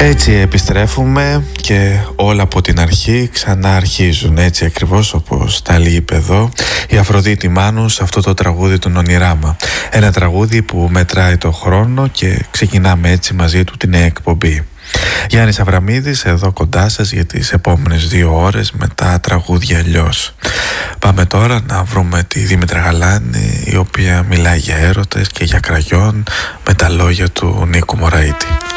Έτσι επιστρέφουμε και όλα από την αρχή ξανά αρχίζουν, έτσι ακριβώς όπως τα είπε εδώ η Αφροδίτη Μάνου σε αυτό το τραγούδι του Νονιράμα. Ένα τραγούδι που μετράει το χρόνο και ξεκινάμε έτσι μαζί του την νέα εκπομπή. Γιάννης Αβραμίδης εδώ κοντά σας για τις επόμενες 2 ώρες με τα τραγούδια αλλιώς. Πάμε τώρα να βρούμε τη Δήμητρα Γαλάνη, η οποία μιλάει για έρωτες και για κραγιόν με τα λόγια του Νίκου Μωραΐτη.